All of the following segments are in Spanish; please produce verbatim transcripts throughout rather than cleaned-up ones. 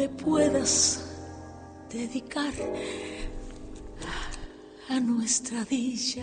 le puedas dedicar a nuestra dicha.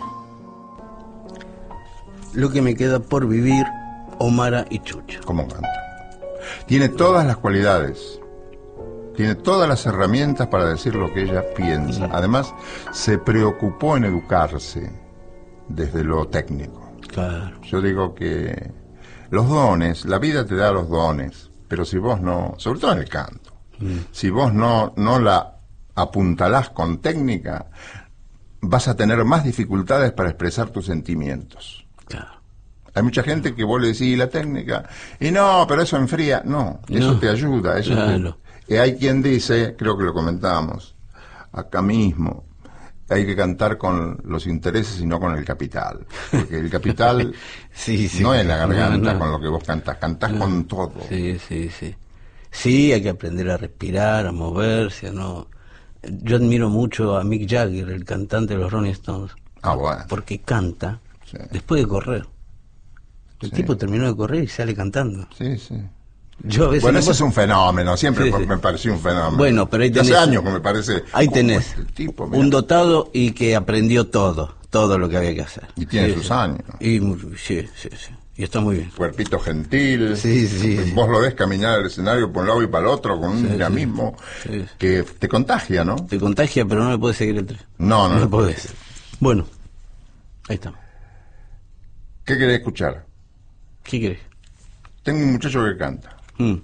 Lo que me queda por vivir, Omara y Chucho. ¿Cómo canta? Tiene todas las cualidades, tiene todas las herramientas para decir lo que ella piensa. Además, se preocupó en educarse desde lo técnico. Claro. Yo digo que los dones, la vida te da los dones, pero si vos no, sobre todo en el canto, mm. si vos no, no la apuntalás con técnica, vas a tener más dificultades para expresar tus sentimientos. Claro. Hay mucha gente que vos le decís la técnica, y no, pero eso enfría. No, eso no. te ayuda. Eso claro. te... Y hay quien dice, creo que lo comentamos acá mismo, hay que cantar con los intereses y no con el capital. Porque el capital sí, sí, no es la garganta no, no. con lo que vos cantás, cantás no. con todo. Sí, sí, sí. Sí, hay que aprender a respirar, a moverse, ¿no? Yo admiro mucho a Mick Jagger, el cantante de los Rolling Stones. Ah, bueno. Porque canta sí. después de correr. El sí. tipo terminó de correr y sale cantando. Sí, sí. Yo a veces bueno, no eso puedo... es un fenómeno, siempre sí, sí. me pareció un fenómeno. Bueno, pero ahí tenés... Hace años que me parece... Ahí tenés este tipo, un dotado y que aprendió todo, todo lo que había que hacer. Y tiene sí, sus sí. años. Y, sí, sí, sí. Y está muy bien. Cuerpito gentil. Sí, sí. Vos lo ves caminar al escenario por un lado y para el otro con un sí, dinamismo sí, sí. que te contagia, ¿no? Te contagia, pero no le puedes seguir el tren. No, no. No le podés. podés. Bueno, ahí estamos. ¿Qué querés escuchar? ¿Qué querés? Tengo un muchacho que canta. Mm.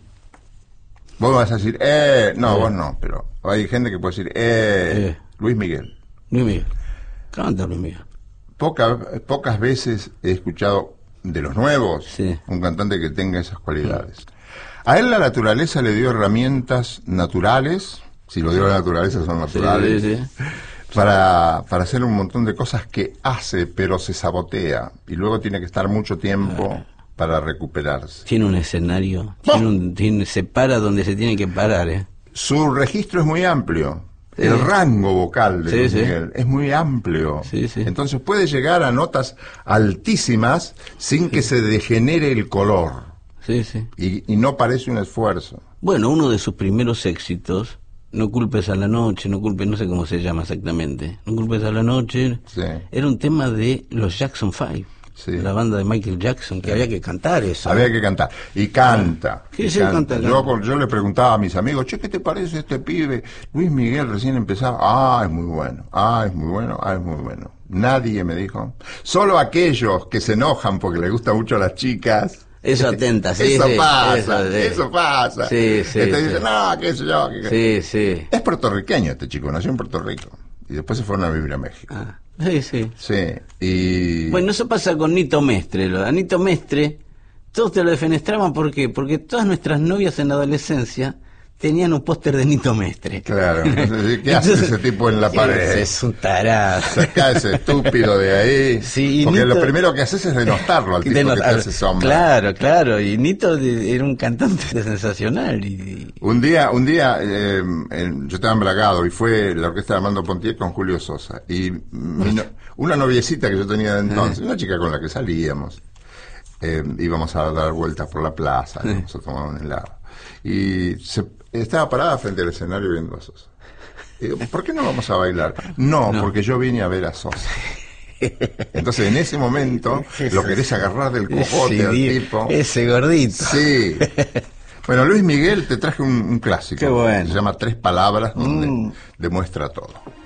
Vos vas a decir, eh, no, eh. vos no, pero hay gente que puede decir, eh, eh. Luis Miguel. Luis Miguel. Canta Luis Miguel. Poca, pocas veces he escuchado de los nuevos sí. un cantante que tenga esas cualidades. Sí. A él la naturaleza le dio herramientas naturales, si lo dio la naturaleza son naturales, sí, sí, sí. Para, para hacer un montón de cosas que hace, pero se sabotea, y luego tiene que estar mucho tiempo ah. para recuperarse. Tiene un escenario, ¡oh! tiene un, tiene, se para donde se tiene que parar. ¿eh? Su registro es muy amplio. Sí. El rango vocal de sí, Luis sí. Miguel es muy amplio. Sí, sí. Entonces puede llegar a notas altísimas sin sí. que se degenere el color. Sí, sí. Y, y no parece un esfuerzo. Bueno, uno de sus primeros éxitos, No culpes a la noche, no culpes, no sé cómo se llama exactamente, No culpes a la noche, sí. era un tema de los Jackson Five. Sí. La banda de Michael Jackson, que sí. había que cantar eso. Había ¿no? que cantar. Y canta. ¿Qué y se canta? canta yo, yo le preguntaba a mis amigos, che, ¿qué te parece este pibe? Luis Miguel recién empezaba. Ah, es muy bueno. Ah, es muy bueno. Ah, es muy bueno. Nadie me dijo. Solo aquellos que se enojan porque les gusta mucho a las chicas. Eso atenta, sí. Eso sí, pasa, eso, sí. eso pasa. Sí, sí. Entonces sí. dicen, no, qué sé yo. Qué... Sí, sí. Es puertorriqueño este chico, nació en Puerto Rico. Y después se fueron a vivir a México. Ah. Sí, sí. Sí, y... Bueno, eso pasa con Nito Mestre. A Nito Mestre, todos te lo defenestraban, ¿por qué? Porque todas nuestras novias en la adolescencia tenían un póster de Nito Mestre. Claro, entonces, ¿qué hace ese tipo en la pared? Es un tarado. Saca ese estúpido de ahí. Sí, porque Nito... lo primero que haces es denostarlo al tipo Denostar... que te hace sombra. Claro, claro, y Nito era un cantante sensacional. Y... Un día, un día eh, en, yo estaba embragado y fue la orquesta de Armando Pontier con Julio Sosa. Y mi no, una noviecita que yo tenía de entonces, una chica con la que salíamos, eh, íbamos a dar vueltas por la plaza, íbamos a tomar un helado. Y se, estaba parada frente al escenario viendo a Sosa. Y digo, ¿por qué no vamos a bailar? No, no, porque yo vine a ver a Sosa. Entonces en ese momento lo querés agarrar del cojote al tipo. Ese gordito. Sí. Bueno, Luis Miguel te traje un, un clásico. Qué bueno. Se llama Tres Palabras, donde mm. demuestra todo.